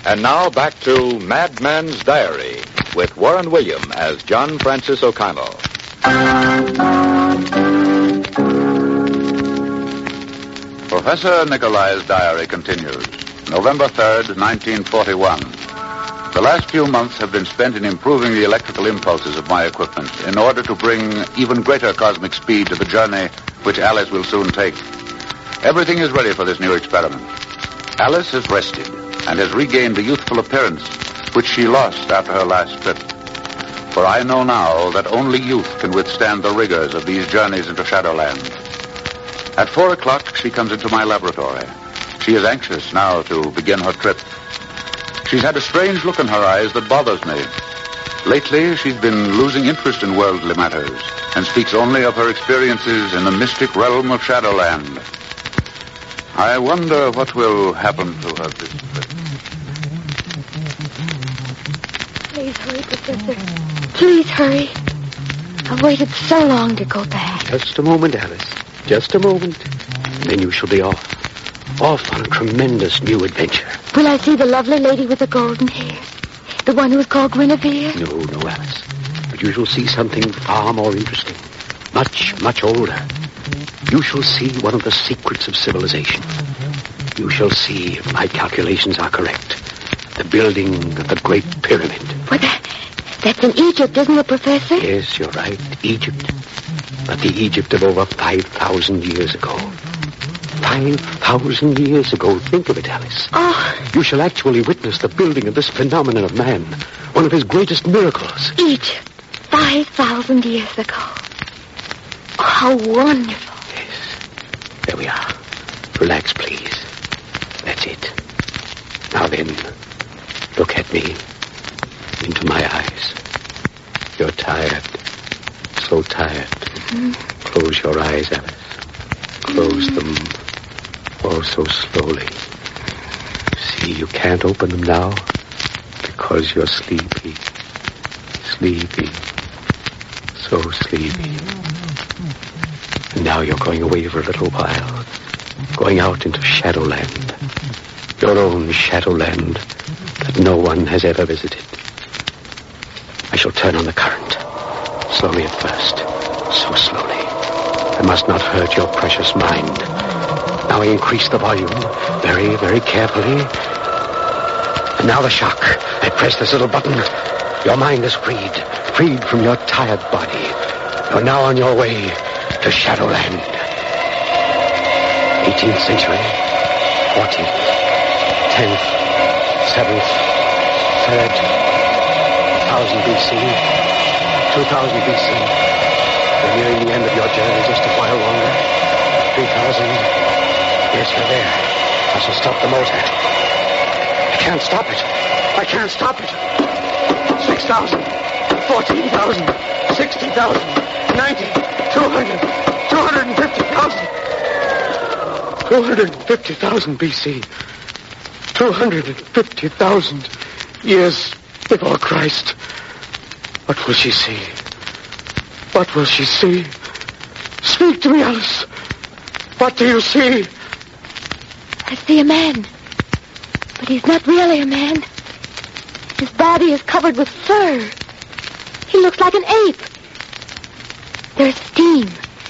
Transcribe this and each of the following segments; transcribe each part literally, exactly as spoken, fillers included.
And now back to Madman's Diary with Warren William as John Francis O'Connell. Professor Nicolai's diary continues. November third, nineteen forty-one. The last few months have been spent in improving the electrical impulses of my equipment in order to bring even greater cosmic speed to the journey which Alice will soon take. Everything is ready for this new experiment. Alice has rested and has regained the youthful appearance which she lost after her last trip. For I know now that only youth can withstand the rigors of these journeys into Shadowland. At four o'clock, she comes into my laboratory. She is anxious now to begin her trip. She's had a strange look in her eyes that bothers me. Lately, she's been losing interest in worldly matters and speaks only of her experiences in the mystic realm of Shadowland. I wonder what will happen to her this trip. Please hurry, Professor. Please hurry. I've waited so long to go back. Just a moment, Alice. Just a moment. And then you shall be off. Off on a tremendous new adventure. Will I see the lovely lady with the golden hair? The one who is called Guinevere? No, no, Alice. But you shall see something far more interesting. Much, much older. You shall see one of the secrets of civilization. You shall see, if my calculations are correct, the building of the Great Pyramid. Well, that, that's in Egypt, isn't it, Professor? Yes, you're right. Egypt. But the Egypt of over five thousand years ago. five thousand years ago. Think of it, Alice. Oh. You shall actually witness the building of this phenomenon of man. One of his greatest miracles. Egypt. five thousand years ago. Oh, how wonderful. Yes. There we are. Relax, please. That's it. Now then, look at me. Into my eyes. You're tired. So tired. Mm-hmm. Close your eyes, Alice. Close them. Oh, so slowly. See, you can't open them now because you're sleepy. Sleepy. So sleepy. And now you're going away for a little while. Going out into Shadowland. Your own Shadowland that no one has ever visited. I shall turn on the current. Slowly at first. So slowly. I must not hurt your precious mind. Now I increase the volume. Very, very carefully. And now the shock. I press this little button. Your mind is freed. Freed from your tired body. You're now on your way to Shadowland. eighteenth century. fourteenth. tenth. seventh. third. one thousand B C. two thousand B C. You're nearing the end of your journey, just a while longer. three thousand. Yes, you're there. I shall stop the motor. I can't stop it. I can't stop it. six thousand. fourteen thousand. sixty thousand. ninety. two hundred. two hundred fifty thousand. two hundred fifty thousand B C. two hundred fifty thousand years before Christ. What will she see? What will she see? Speak to me, Alice. What do you see? I see a man. But he's not really a man. His body is covered with fur. He looks like an ape. There's steam.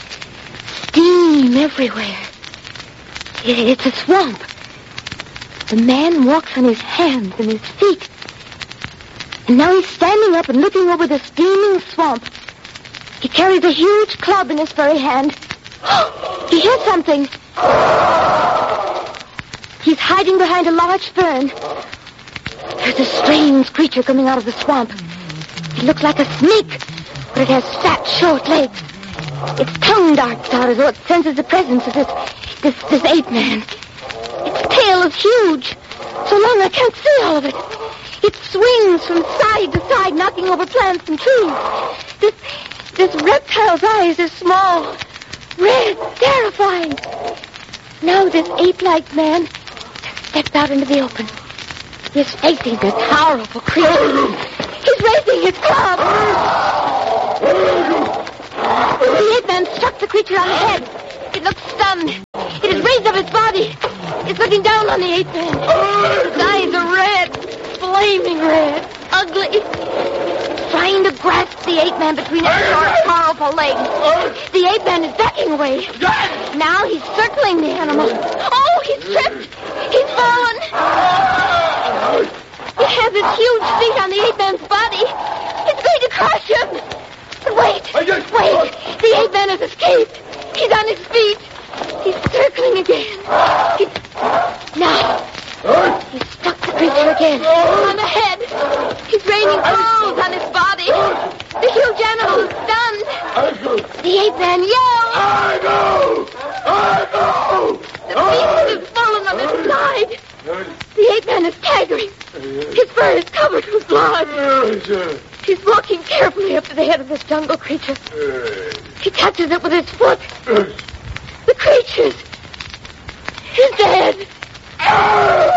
Steam everywhere. It's a swamp. The man walks on his hands and his feet. And now he's standing up and looking over the steaming swamp. He carries a huge club in his furry hand. He hears something. He's hiding behind a large fern. There's a strange creature coming out of the swamp. It looks like a snake, but it has fat, short legs. Its tongue darts out as though it senses the presence of this, this, this ape man. Its tail is huge, so long I can't see all of it. It swings from side to side, knocking over plants and trees. This, this reptile's eyes are small, red, terrifying. Now this ape-like man steps out into the open. He's facing this powerful creature. He's raising his club. The ape man struck the creature on the head. It looks stunned. It has raised up its body. It's looking down on the ape man. Its eyes are red. flaming red, ugly, trying to grasp the ape-man between his short, powerful legs. The ape-man is backing away. Now he's circling the animal. Oh, he's tripped. He's fallen. He has his huge feet on the ape-man's body. It's going to crush him. But wait, wait. The ape-man has escaped. He's on his feet. He's circling again. He's... Now, he's struck the creature again. On the head. He's raining blows on his body. The huge animal is stunned. The ape-man yells. I know! I know! The beast has fallen on his side. The ape-man is staggering. His fur is covered with blood. He's walking carefully up to the head of this jungle creature. He touches it with his foot. The creature's... is dead.